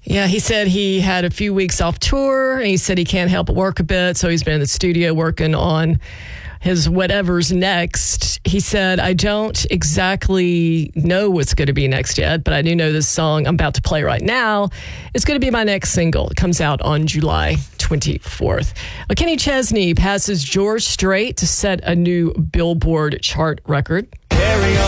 Yeah, he said he had a few weeks off tour, and he said he can't help but work a bit, so he's been in the studio working on his whatever's next. He said, I don't exactly know what's going to be next yet, but I do know this song I'm about to play right now is going to be my next single. It comes out on July 24th. Kenny Chesney passes George Strait to set a new Billboard chart record. Carry on.